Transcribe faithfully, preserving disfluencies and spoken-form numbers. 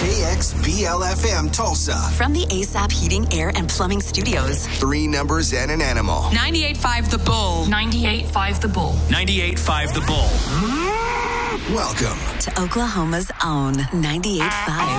K X B L F M Tulsa. From the ASAP Heating, Air, and Plumbing Studios. Three numbers and an animal. ninety-eight point five The Bull. ninety-eight point five The Bull. ninety-eight point five The Bull. Welcome to Oklahoma's own ninety-eight point five.